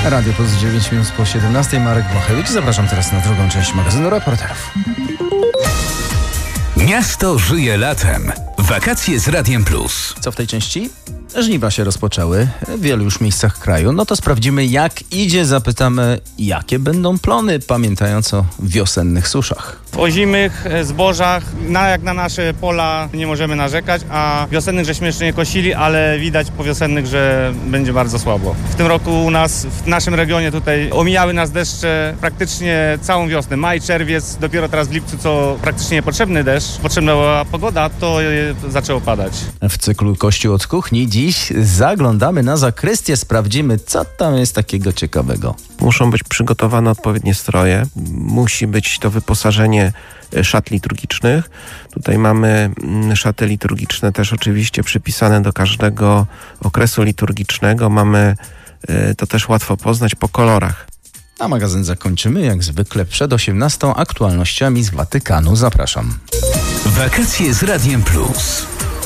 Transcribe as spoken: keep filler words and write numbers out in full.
Radio Plus dziewięć minut po siedemnastej. Marek Bochewicz. Zapraszam teraz na drugą część magazynu Reporterów. Miasto żyje latem. Wakacje z Radiem Plus. Co w tej części? Żniwa się rozpoczęły w wielu już miejscach kraju. No to sprawdzimy, jak idzie. Zapytamy, jakie będą plony, pamiętając o wiosennych suszach. W ozimych zbożach, na, jak na nasze pola, nie możemy narzekać, a wiosennych żeśmy jeszcze nie kosili, ale widać po wiosennych, że będzie bardzo słabo. W tym roku u nas, w naszym regionie tutaj omijały nas deszcze praktycznie całą wiosnę. Maj, czerwiec, dopiero teraz w lipcu, co praktycznie niepotrzebny deszcz, potrzebna była pogoda, to zaczęło padać. W cyklu Kościół od kuchni dziś zaglądamy na zakrystię, sprawdzimy, co tam jest takiego ciekawego. Muszą być przygotowane odpowiednie stroje, musi być to wyposażenie szat liturgicznych. Tutaj mamy szaty liturgiczne też oczywiście przypisane do każdego okresu liturgicznego. Mamy to też łatwo poznać po kolorach. A magazyn zakończymy jak zwykle przed osiemnastą aktualnościami z Watykanu. Zapraszam. Wakacje z Radiem Plus.